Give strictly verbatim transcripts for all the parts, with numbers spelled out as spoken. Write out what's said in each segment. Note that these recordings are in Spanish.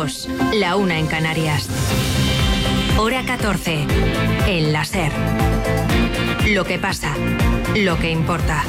dos, la una en Canarias. Hora catorce, en la SER. Lo que pasa, lo que importa.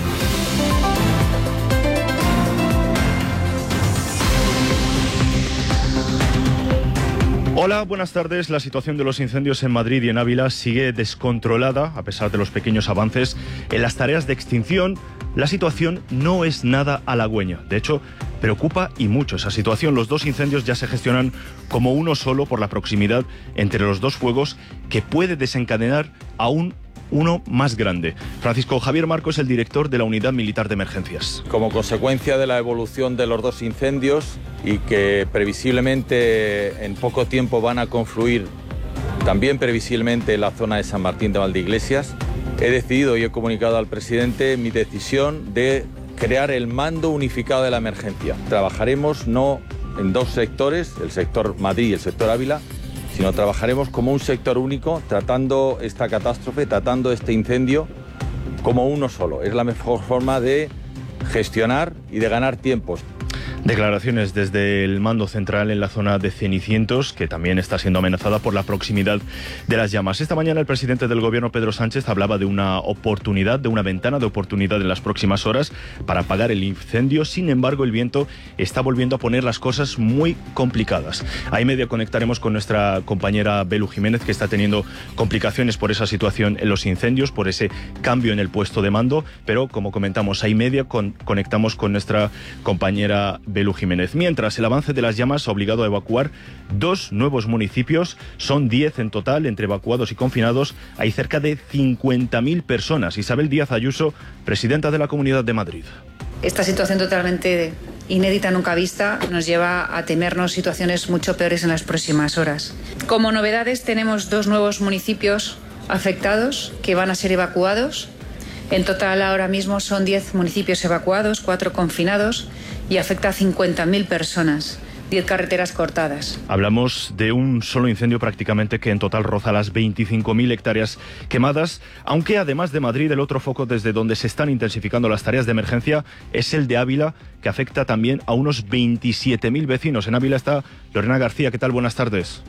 Hola, buenas tardes. La situación de los incendios en Madrid y en Ávila sigue descontrolada, a pesar de los pequeños avances en las tareas de extinción. La situación no es nada halagüeña. De hecho, preocupa y mucho esa situación. Los dos incendios ya se gestionan como uno solo por la proximidad entre los dos fuegos, que puede desencadenar aún uno más grande. Francisco Javier Marco es el director de la Unidad Militar de Emergencias. Como consecuencia de la evolución de los dos incendios y que previsiblemente en poco tiempo van a confluir también previsiblemente en la zona de San Martín de Valdeiglesias, he decidido y he comunicado al presidente mi decisión de crear el mando unificado de la emergencia. Trabajaremos no en dos sectores, el sector Madrid y el sector Ávila, sino trabajaremos como un sector único, tratando esta catástrofe, tratando este incendio como uno solo. Es la mejor forma de gestionar y de ganar tiempos. Declaraciones desde el mando central en la zona de Cenicientos, que también está siendo amenazada por la proximidad de las llamas. Esta mañana el presidente del gobierno, Pedro Sánchez, hablaba de una oportunidad, de una ventana de oportunidad en las próximas horas para apagar el incendio. Sin embargo, el viento está volviendo a poner las cosas muy complicadas. A y media conectaremos con nuestra compañera Belu Jiménez, que está teniendo complicaciones por esa situación en los incendios, por ese cambio en el puesto de mando, pero como comentamos, a y media con, conectamos con nuestra compañera Belu Jiménez. Mientras, el avance de las llamas ha obligado a evacuar dos nuevos municipios. Son diez en total, entre evacuados y confinados. Hay cerca de cincuenta mil personas. Isabel Díaz Ayuso, presidenta de la Comunidad de Madrid. Esta situación totalmente inédita, nunca vista, nos lleva a temernos situaciones mucho peores en las próximas horas. Como novedades, tenemos dos nuevos municipios afectados que van a ser evacuados. En total, ahora mismo son diez municipios evacuados, cuatro confinados, y afecta a cincuenta mil personas, diez carreteras cortadas. Hablamos de un solo incendio prácticamente que en total roza las veinticinco mil hectáreas quemadas, aunque además de Madrid, el otro foco desde donde se están intensificando las tareas de emergencia es el de Ávila, que afecta también a unos veintisiete mil vecinos. En Ávila está Lorena García. ¿Qué tal? Buenas tardes.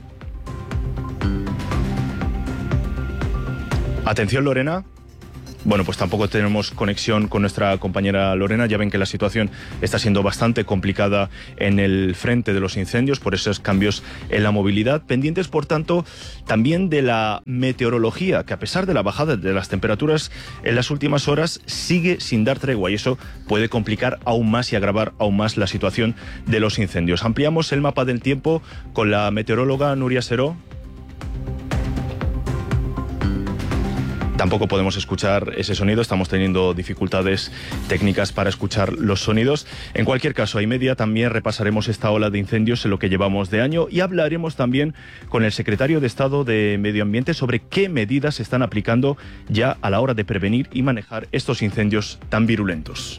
Atención, Lorena. Bueno, pues tampoco tenemos conexión con nuestra compañera Lorena. Ya ven que la situación está siendo bastante complicada en el frente de los incendios por esos cambios en la movilidad. Pendientes, por tanto, también de la meteorología, que a pesar de la bajada de las temperaturas en las últimas horas, sigue sin dar tregua, y eso puede complicar aún más y agravar aún más la situación de los incendios. Ampliamos el mapa del tiempo con la meteoróloga Nuria Seró. Tampoco podemos escuchar ese sonido, estamos teniendo dificultades técnicas para escuchar los sonidos. En cualquier caso, a y media también repasaremos esta ola de incendios en lo que llevamos de año y hablaremos también con el secretario de Estado de Medio Ambiente sobre qué medidas se están aplicando ya a la hora de prevenir y manejar estos incendios tan virulentos.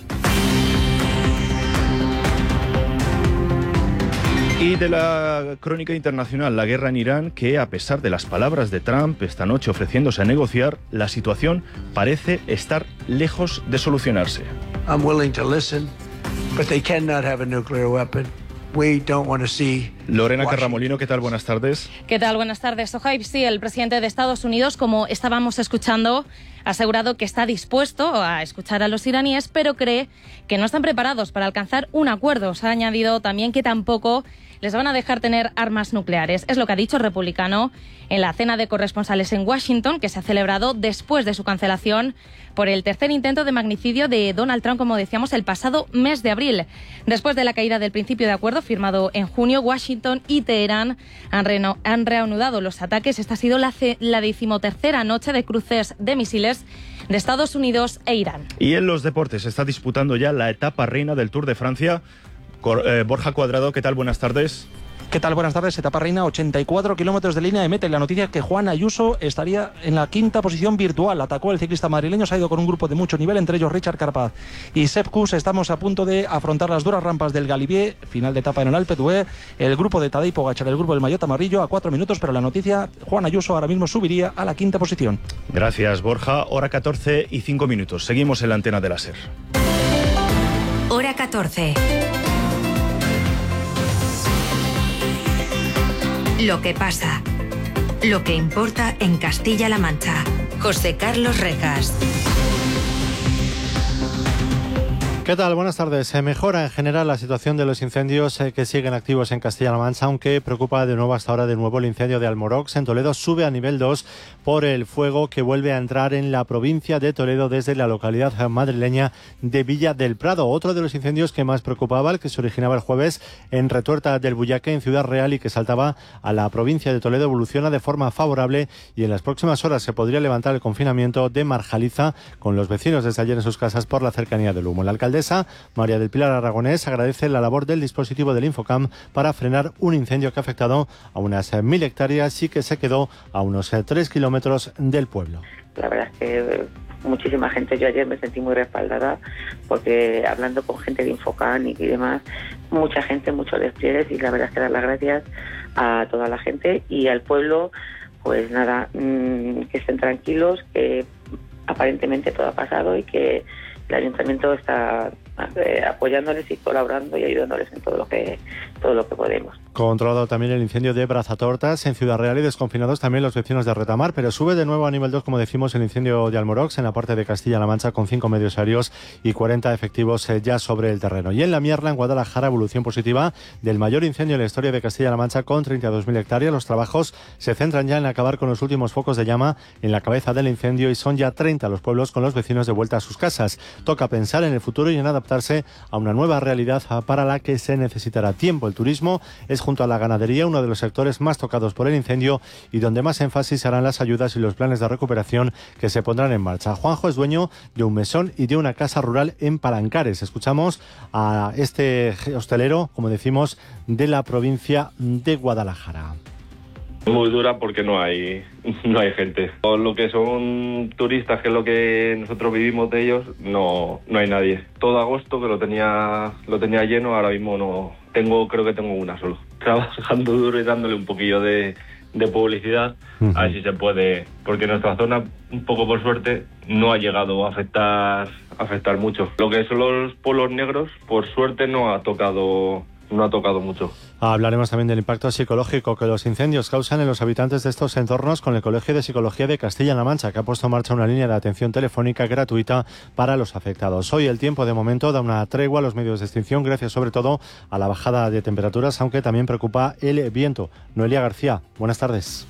Y de la crónica internacional, la guerra en Irán, que a pesar de las palabras de Trump esta noche ofreciéndose a negociar, la situación parece estar lejos de solucionarse. I'm willing to listen, but they cannot have a nuclear weapon. We don't want to see Lorena Carramolino, ¿qué tal? Buenas tardes. ¿Qué tal? Buenas tardes. Sohaib, sí, el presidente de Estados Unidos, como estábamos escuchando, ha asegurado que está dispuesto a escuchar a los iraníes, pero cree que no están preparados para alcanzar un acuerdo. Se ha añadido también que tampoco les van a dejar tener armas nucleares. Es lo que ha dicho el republicano en la cena de corresponsales en Washington, que se ha celebrado después de su cancelación por el tercer intento de magnicidio de Donald Trump, como decíamos, el pasado mes de abril. Después de la caída del principio de acuerdo firmado en junio, Washington y Teherán han, reno- han reanudado los ataques. Esta ha sido la, ce- la decimotercera noche de cruces de misiles de Estados Unidos e Irán. Y en los deportes se está disputando ya la etapa reina del Tour de Francia. Cor- eh, Borja Cuadrado, ¿qué tal? Buenas tardes. ¿Qué tal? Buenas tardes. Etapa reina, ochenta y cuatro kilómetros de línea de meta. Y la noticia es que Juan Ayuso estaría en la quinta posición virtual. Atacó el ciclista madrileño, se ha ido con un grupo de mucho nivel, entre ellos Richard Carapaz y Sepp Kuss. Estamos a punto de afrontar las duras rampas del Galibier, final de etapa en el Alpe d'Huez. El grupo de Tadej Pogačar, el grupo del Maillot Amarillo, a cuatro minutos, pero la noticia, Juan Ayuso ahora mismo subiría a la quinta posición. Gracias, Borja. Hora catorce y cinco minutos. Seguimos en la antena de la SER. Hora catorce. Lo que pasa. Lo que importa en Castilla-La Mancha. José Carlos Rejas. ¿Qué tal? Buenas tardes. Se mejora en general la situación de los incendios eh, que siguen activos en Castilla-La Mancha, aunque preocupa de nuevo hasta ahora de nuevo el incendio de Almorox en Toledo. Sube a nivel dos por el fuego que vuelve a entrar en la provincia de Toledo desde la localidad madrileña de Villa del Prado. Otro de los incendios que más preocupaba, el que se originaba el jueves en Retuerta del Bullaque, en Ciudad Real, y que saltaba a la provincia de Toledo, evoluciona de forma favorable y en las próximas horas se podría levantar el confinamiento de Marjaliza, con los vecinos desde ayer en sus casas por la cercanía del humo. La alcaldesa María del Pilar Aragonés agradece la labor del dispositivo del Infocam para frenar un incendio que ha afectado a unas mil hectáreas y que se quedó a unos tres kilómetros del pueblo. La verdad es que muchísima gente, yo ayer me sentí muy respaldada porque hablando con gente de Infocam y demás, mucha gente, muchos despliegues, y la verdad es que dar las gracias a toda la gente y al pueblo. Pues nada, mmm, que estén tranquilos, que aparentemente todo ha pasado y que el ayuntamiento está eh, apoyándoles y colaborando y ayudándoles en todo lo que todo lo que podemos. Controlado también el incendio de Brazatortas en Ciudad Real y desconfinados también los vecinos de Retamar, pero sube de nuevo a nivel dos, como decimos, el incendio de Almorox en la parte de Castilla-La Mancha, con cinco medios aéreos y cuarenta efectivos eh, ya sobre el terreno. Y en La Mierla, en Guadalajara, evolución positiva del mayor incendio en la historia de Castilla-La Mancha, con treinta y dos mil hectáreas. Los trabajos se centran ya en acabar con los últimos focos de llama en la cabeza del incendio y son ya treinta los pueblos con los vecinos de vuelta a sus casas. Toca pensar en el futuro y en adaptarse a una nueva realidad para la que se necesitará tiempo. El turismo es, junto a la ganadería, uno de los sectores más tocados por el incendio y donde más énfasis harán las ayudas y los planes de recuperación que se pondrán en marcha. Juanjo es dueño de un mesón y de una casa rural en Palancares. Escuchamos a este hostelero, como decimos, de la provincia de Guadalajara. Muy dura porque no hay no hay gente. Todo lo que son turistas, que es lo que nosotros vivimos de ellos, no no hay nadie. Todo agosto que lo tenía lo tenía lleno, ahora mismo no tengo, creo que tengo una solo. Trabajando duro y dándole un poquillo de, de publicidad, uh-huh. A ver si se puede, porque nuestra zona, un poco por suerte, no ha llegado a afectar a afectar mucho. Lo que son los pueblos negros, por suerte no ha tocado no ha tocado mucho. Hablaremos también del impacto psicológico que los incendios causan en los habitantes de estos entornos con el Colegio de Psicología de Castilla-La Mancha, que ha puesto en marcha una línea de atención telefónica gratuita para los afectados. Hoy el tiempo, de momento, da una tregua a los medios de extinción, gracias sobre todo a la bajada de temperaturas, aunque también preocupa el viento. Noelia García, buenas tardes.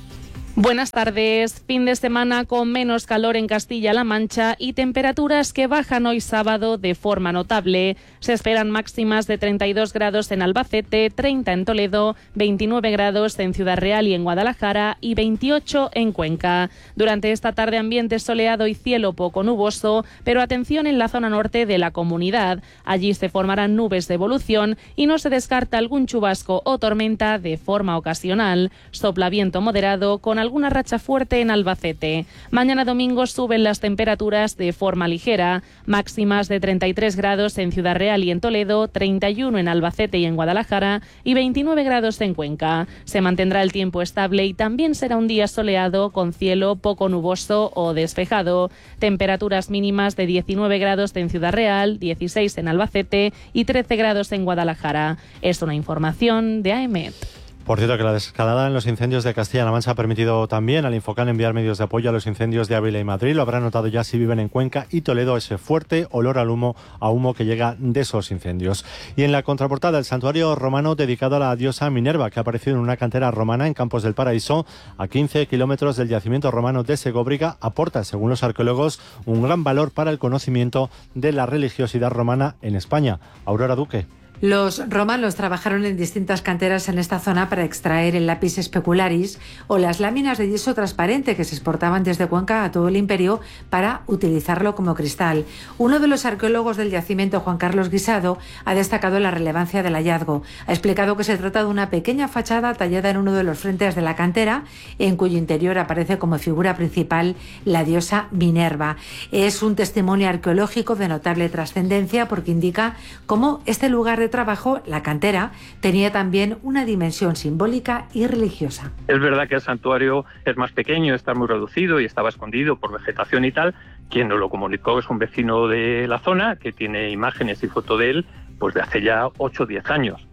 Buenas tardes. Fin de semana con menos calor en Castilla-La Mancha y temperaturas que bajan hoy sábado de forma notable. Se esperan máximas de treinta y dos grados en Albacete, treinta en Toledo, veintinueve grados en Ciudad Real y en Guadalajara y veintiocho en Cuenca. Durante esta tarde, ambiente soleado y cielo poco nuboso, pero atención en la zona norte de la comunidad. Allí se formarán nubes de evolución y no se descarta algún chubasco o tormenta de forma ocasional. Sopla viento moderado con alguna racha fuerte en Albacete. Mañana domingo suben las temperaturas de forma ligera, máximas de treinta y tres grados en Ciudad Real y en Toledo, treinta y uno en Albacete y en Guadalajara y veintinueve grados en Cuenca. Se mantendrá el tiempo estable y también será un día soleado con cielo poco nuboso o despejado. Temperaturas mínimas de diecinueve grados en Ciudad Real, dieciséis en Albacete y trece grados en Guadalajara. Es una información de A E M E T. Por cierto, que la desescalada en los incendios de Castilla-La Mancha ha permitido también al Infocam enviar medios de apoyo a los incendios de Ávila y Madrid. Lo habrán notado ya si viven en Cuenca y Toledo, ese fuerte olor al humo, a humo que llega de esos incendios. Y en la contraportada, el santuario romano dedicado a la diosa Minerva, que ha aparecido en una cantera romana en Campos del Paraíso, a quince kilómetros del yacimiento romano de Segóbriga, aporta, según los arqueólogos, un gran valor para el conocimiento de la religiosidad romana en España. Aurora Duque. Los romanos trabajaron en distintas canteras en esta zona para extraer el lápiz specularis o las láminas de yeso transparente que se exportaban desde Cuenca a todo el imperio para utilizarlo como cristal. Uno de los arqueólogos del yacimiento, Juan Carlos Guisado, ha destacado la relevancia del hallazgo. Ha explicado que se trata de una pequeña fachada tallada en uno de los frentes de la cantera, en cuyo interior aparece como figura principal la diosa Minerva. Es un testimonio arqueológico de notable trascendencia porque indica cómo este lugar de trabajo, la cantera, tenía también una dimensión simbólica y religiosa. Es verdad que el santuario es más pequeño, está muy reducido y estaba escondido por vegetación y tal. Quien nos lo comunicó es un vecino de la zona que tiene imágenes y foto de él pues de hace ya ocho o diez años.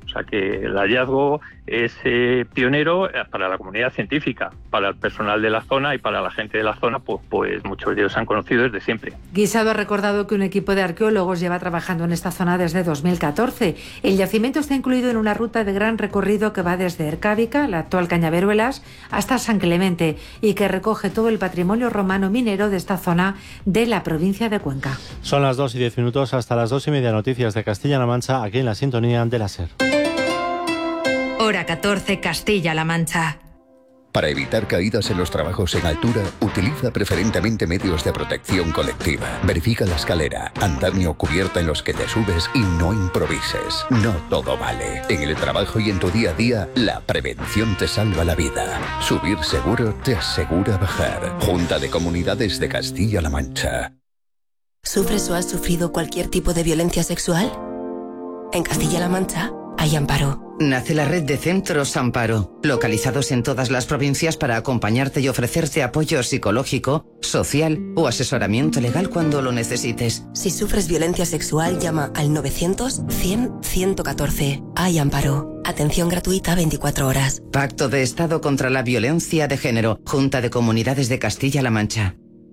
O sea que el hallazgo es eh, pionero para la comunidad científica, para el personal de la zona y para la gente de la zona, pues, pues muchos de ellos se han conocido desde siempre. Guisado ha recordado que un equipo de arqueólogos lleva trabajando en esta zona desde dos mil catorce. El yacimiento está incluido en una ruta de gran recorrido que va desde Ercábica, la actual Cañaveruelas, hasta San Clemente y que recoge todo el patrimonio romano minero de esta zona de la provincia de Cuenca. Son las dos y diez minutos, hasta las dos y media noticias de Castilla-La Mancha, aquí en la sintonía de la SER. Hora catorce, Castilla-La Mancha. Para evitar caídas en los trabajos en altura, utiliza preferentemente medios de protección colectiva. Verifica la escalera, andamio o cubierta en los que te subes y no improvises. No todo vale. En el trabajo y en tu día a día, la prevención te salva la vida. Subir seguro te asegura bajar. Junta de Comunidades de Castilla-La Mancha. ¿Sufres o has sufrido cualquier tipo de violencia sexual? En Castilla-La Mancha hay Amparo. Nace la red de centros Amparo, localizados en todas las provincias para acompañarte y ofrecerte apoyo psicológico, social o asesoramiento legal cuando lo necesites. Si sufres violencia sexual, llama al novecientos, cien, ciento catorce. Hay Amparo. Atención gratuita veinticuatro horas. Pacto de Estado contra la Violencia de Género. Junta de Comunidades de Castilla-La Mancha.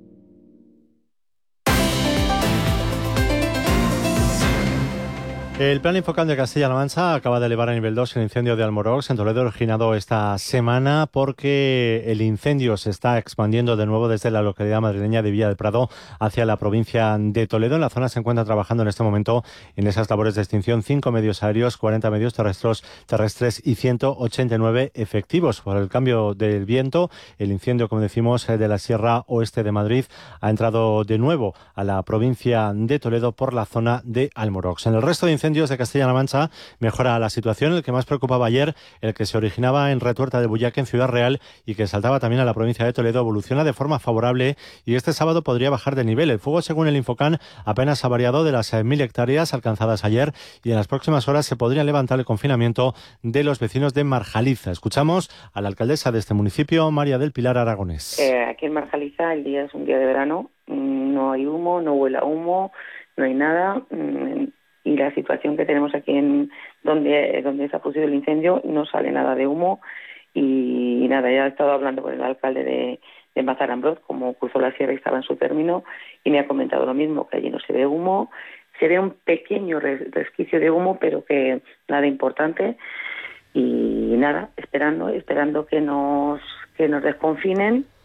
El Plan Infocan de Castilla-La Mancha acaba de elevar a nivel dos el incendio de Almorox en Toledo, originado esta semana porque el incendio se está expandiendo de nuevo desde la localidad madrileña de Villa del Prado hacia la provincia de Toledo. En la zona se encuentran trabajando en este momento en esas labores de extinción cinco medios aéreos, cuarenta medios terrestres, terrestres y ciento ochenta y nueve efectivos. Por el cambio del viento, el incendio, como decimos, de la Sierra Oeste de Madrid ha entrado de nuevo a la provincia de Toledo por la zona de Almorox. En el resto de incendios de Castilla-La Mancha mejora la situación. El que más preocupaba ayer, el que se originaba en Retuerta de Bullaque, en Ciudad Real, y que saltaba también a la provincia de Toledo, evoluciona de forma favorable y este sábado podría bajar de nivel. El fuego, según el Infocan, apenas ha variado de las mil hectáreas alcanzadas ayer y en las próximas horas se podría levantar el confinamiento de los vecinos de Marjaliza. Escuchamos a la alcaldesa de este municipio, María del Pilar Aragonés. Eh, aquí en Marjaliza el día es un día de verano, no hay humo, no huele a humo, no hay nada. Y la situación que tenemos aquí en donde donde se ha producido el incendio, no sale nada de humo y, y nada, ya he estado hablando con el alcalde de, de Mazarambroz, como cruzó la sierra y estaba en su término, y me ha comentado lo mismo, que allí no se ve humo, se ve un pequeño resquicio de humo, pero que nada importante, y nada, esperando, esperando que nos que nos desconfinen